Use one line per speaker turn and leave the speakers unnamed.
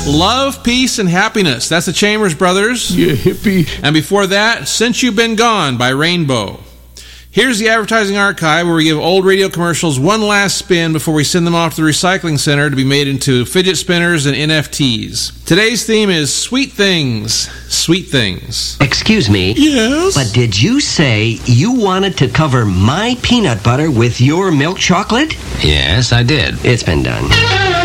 Love, Peace, and Happiness. That's the Chambers Brothers.
Yeah, hippie.
And before that, Since You've Been Gone by Rainbow. Here's the advertising archive where we give old radio commercials one last spin before we send them off to the recycling center to be made into fidget spinners and NFTs. Today's theme is Sweet Things. Sweet Things.
Excuse me.
Yes?
But did you say you wanted to cover my peanut butter with your milk chocolate?
Yes, I did.
It's been done.